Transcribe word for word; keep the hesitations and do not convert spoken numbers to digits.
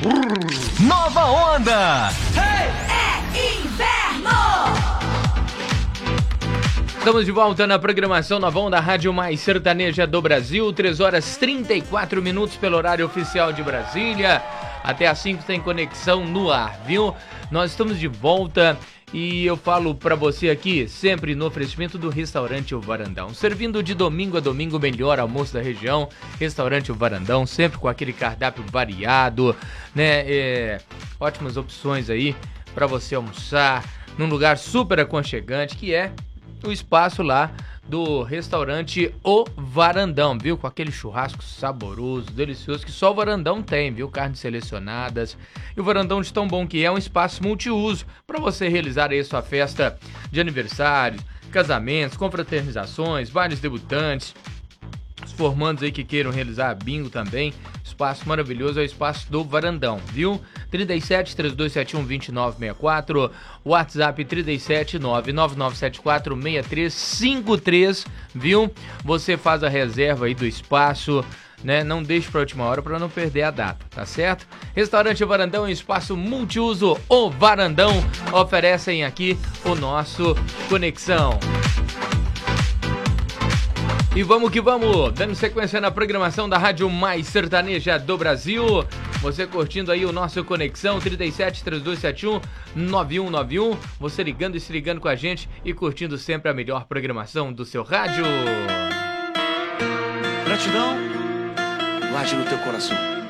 Nova Onda. É inverno! Estamos de volta na programação Nova Onda, Rádio Mais Sertaneja do Brasil. três horas e trinta e quatro minutos pelo horário oficial de Brasília. Até às cinco tem conexão no ar, viu? Nós estamos de volta e eu falo pra você aqui, sempre no oferecimento do Restaurante O Varandão. Servindo de domingo a domingo o melhor almoço da região. Restaurante O Varandão, sempre com aquele cardápio variado, né? É, ótimas opções aí pra você almoçar num lugar super aconchegante que é o espaço lá do restaurante O Varandão, viu? Com aquele churrasco saboroso, delicioso, que só o Varandão tem, viu? Carnes selecionadas. E o Varandão, de tão bom que é, um espaço multiuso para você realizar aí sua festa de aniversário, casamentos, confraternizações, vários debutantes, os formandos aí que queiram realizar bingo também. Espaço maravilhoso é o espaço do Varandão, viu? trinta e sete, três dois sete um, dois nove seis quatro, WhatsApp trinta e sete, nove nove nove sete quatro, seis três cinco três, viu? Você faz a reserva aí do espaço, né? Não deixe para a última hora para não perder a data, tá certo? Restaurante Varandão é um espaço multiuso. O Varandão oferecem aqui o nosso Conexão. E vamos que vamos, dando sequência na programação da Rádio Mais Sertaneja do Brasil. Você curtindo aí o nosso Conexão, trinta e sete, três dois sete um, nove um nove um. Você ligando e se ligando com a gente e curtindo sempre a melhor programação do seu rádio. Gratidão, guarde no teu coração.